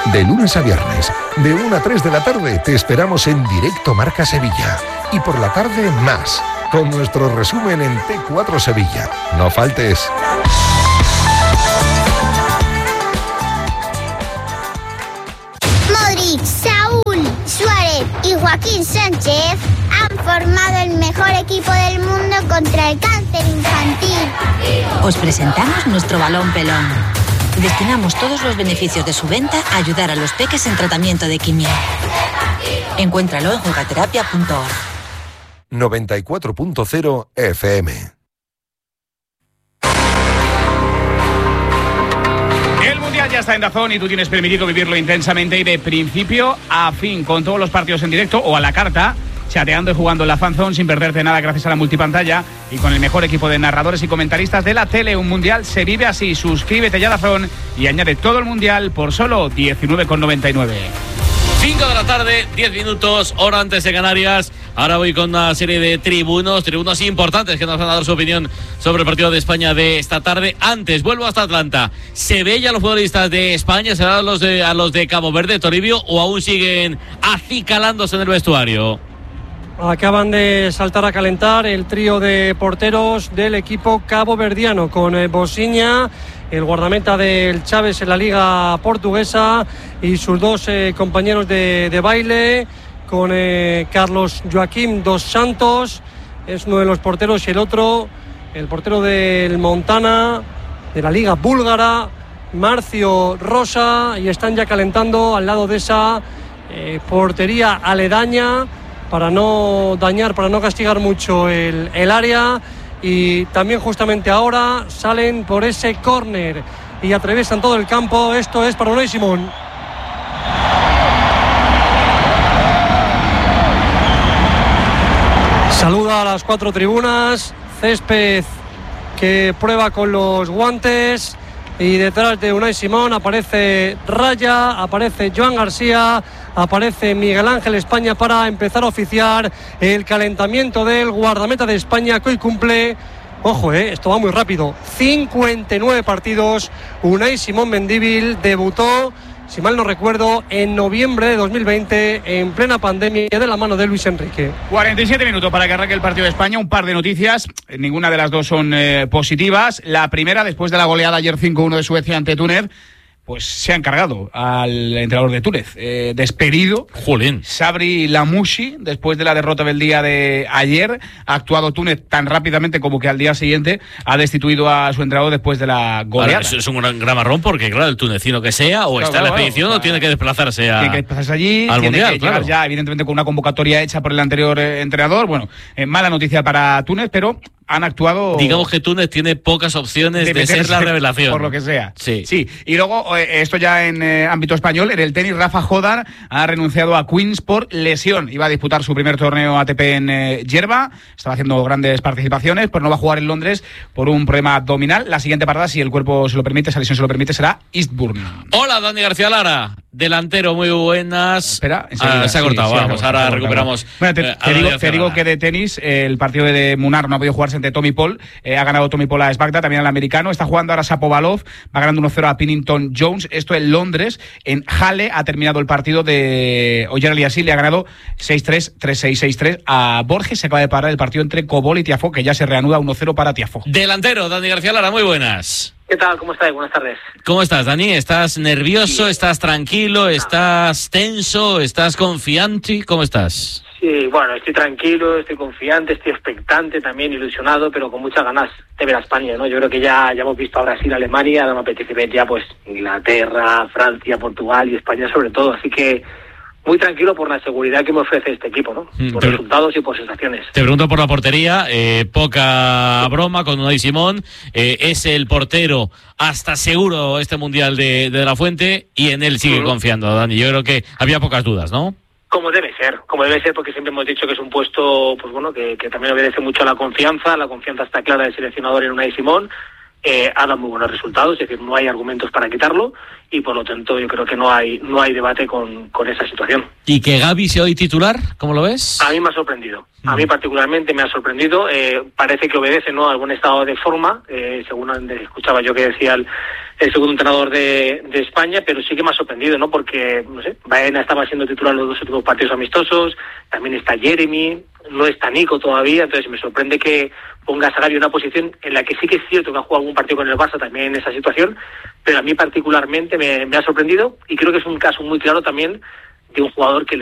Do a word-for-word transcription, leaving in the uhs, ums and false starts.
De lunes a viernes, de una a tres de la tarde, te esperamos en Directo Marca Sevilla. Y por la tarde, más, con nuestro resumen en T cuatro Sevilla. No faltes. Modric, Saúl, Suárez y Joaquín Sánchez han formado el mejor equipo del mundo contra el cáncer infantil. Os presentamos nuestro balón pelón. Destinamos todos los beneficios de su venta a ayudar a los peques en tratamiento de quimio. Encuéntralo en jugaterapia punto org. noventa y cuatro punto cero F M. El Mundial ya está en DAZN y tú tienes permitido vivirlo intensamente y de principio a fin, con todos los partidos en directo o a la carta, chateando y jugando en la fanzone sin perderte nada gracias a la multipantalla y con el mejor equipo de narradores y comentaristas de la tele. Un Mundial se vive así. Suscríbete ya a DAZN y añade todo el Mundial por solo diecinueve con noventa y nueve. cinco de la tarde, diez minutos, hora antes de Canarias. Ahora voy con una serie de tribunos, tribunos importantes que nos van a dar su opinión sobre el partido de España de esta tarde. Antes, vuelvo hasta Atlanta. ¿Se ve ya los futbolistas de España? ¿Se dan a los de, a los de Cabo Verde, Toribio, o aún siguen acicalándose en el vestuario? Acaban de saltar a calentar el trío de porteros del equipo caboverdiano con eh, Bosiña, el guardameta del Chaves en la Liga Portuguesa, y sus dos eh, compañeros de, de baile, con eh, Carlos Joaquim dos Santos, es uno de los porteros, y el otro, el portero del Montana, de la Liga Búlgara, Marcio Rosa, y están ya calentando al lado de esa eh, portería aledaña, para no dañar, para no castigar mucho el, el área. Y también justamente ahora salen por ese córner y atraviesan todo el campo. Esto es para Unai Simón. Saluda a las cuatro tribunas. Césped que prueba con los guantes, y detrás de Unai Simón aparece Raya, aparece Joan García, aparece Miguel Ángel España para empezar a oficiar el calentamiento del guardameta de España, que hoy cumple, ojo, eh, esto va muy rápido, cincuenta y nueve partidos. Unai Simón Mendívil debutó, si mal no recuerdo, en noviembre de dos mil veinte, en plena pandemia, de la mano de Luis Enrique. cuarenta y siete minutos para que arranque el partido de España. Un par de noticias, ninguna de las dos son eh, positivas. La primera, después de la goleada ayer cinco uno de Suecia ante Túnez, pues se ha encargado al entrenador de Túnez, eh, despedido. Jolín. Sabri Lamouchi, después de la derrota del día de ayer, ha actuado Túnez tan rápidamente como que al día siguiente ha destituido a su entrenador después de la goleada. Ahora, eso es un gran, gran marrón, porque claro, el tunecino que sea, o claro, está claro, en la expedición, claro, o tiene que desplazarse a, tiene que desplazarse allí, al tiene mundial, que claro. llegar ya, evidentemente, con una convocatoria hecha por el anterior eh, entrenador. Bueno, eh, mala noticia para Túnez, pero han actuado... Digamos que Túnez tiene pocas opciones de, de ser la revelación. Por lo que sea. Sí. Sí. Y luego, eh, esto ya en eh, ámbito español, en el tenis, Rafa Jodar ha renunciado a Queens por lesión. Iba a disputar su primer torneo A T P en eh, Yerba, estaba haciendo grandes participaciones, pero no va a jugar en Londres por un problema abdominal. La siguiente parada, si el cuerpo se lo permite, esa lesión se lo permite, será Eastbourne. Hola, Dani García Lara, delantero, muy buenas. Espera, ah, se ha cortado, sí, sí, vamos, ahora acabamos, recuperamos. Bueno, te, eh, te, digo, te digo que de tenis, eh, el partido de Munar no ha podido jugarse ante Tommy Paul. Eh, ha ganado Tommy Paul a Svagda, también al americano. Está jugando ahora Shapovalov, va ganando uno cero a Pennington Jones. Esto en Londres. En Halle ha terminado el partido de Oyer Aliassime, le ha ganado seis tres, tres seis, seis tres a Borges. Se acaba de parar el partido entre Cobol y Tiafoe, que ya se reanuda uno cero para Tiafoe. Delantero, Dani García Lara, muy buenas. ¿Qué tal? ¿Cómo estáis? Buenas tardes. ¿Cómo estás, Dani? ¿Estás nervioso? Sí. ¿Estás tranquilo? ¿Estás tenso? ¿Estás confiante? ¿Cómo estás? Sí, bueno, estoy tranquilo, estoy confiante, estoy expectante, también ilusionado, pero con muchas ganas de ver a España, ¿no? Yo creo que ya, ya hemos visto a Brasil, Alemania, ahora me apetece ver ya pues Inglaterra, Francia, Portugal y España sobre todo, así que muy tranquilo por la seguridad que me ofrece este equipo, ¿no? Por Pero, resultados y por sensaciones. Te pregunto por la portería, eh, poca broma con Unai Simón, eh, es el portero hasta seguro este Mundial de, de La Fuente, y en él sigue uh-huh. confiando, Dani. Yo creo que había pocas dudas, ¿no? Como debe ser, como debe ser, porque siempre hemos dicho que es un puesto, pues bueno, que, que también obedece mucho a la confianza. La confianza está clara del seleccionador en Unai Simón. eh, ha dado muy buenos resultados, es decir, no hay argumentos para quitarlo y por lo tanto yo creo que no hay no hay debate con, con esa situación. ¿Y que Gavi sea hoy titular? ¿Cómo lo ves? A mí me ha sorprendido, a mí particularmente me ha sorprendido, eh, parece que obedece, ¿no?, a algún estado de forma, eh, según escuchaba yo que decía el, el segundo entrenador de, de España, pero sí que me ha sorprendido, ¿no?, porque, no sé, Baena estaba siendo titular los dos últimos partidos amistosos, también está Jeremy, no está Nico todavía, entonces me sorprende que pongas a Gavi en una posición en la que sí que es cierto que ha jugado algún partido con el Barça también en esa situación, pero a mí particularmente me, me ha sorprendido y creo que es un caso muy claro también de un jugador que